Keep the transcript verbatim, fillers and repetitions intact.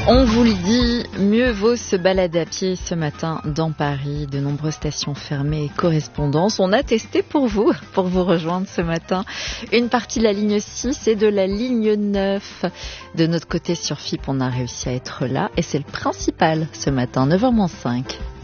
On vous le dit, mieux vaut se balader à pied ce matin dans Paris. De nombreuses stations fermées et correspondances. On a testé pour vous, pour vous rejoindre ce matin, une partie de la ligne six et de la ligne neuf. De notre côté sur F I P, on a réussi à être là et c'est le principal ce matin, neuf heures moins cinq.